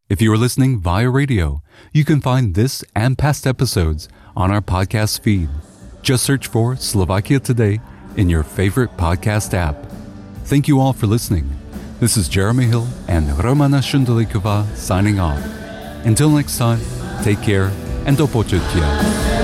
If you are listening via radio, you can find this and past episodes on our podcast feed. Just search for Slovakia Today in your favorite podcast app. Thank you all for listening. This is Jeremy Hill and Romana Shundalikova signing off. Until next time, take care and do počutia.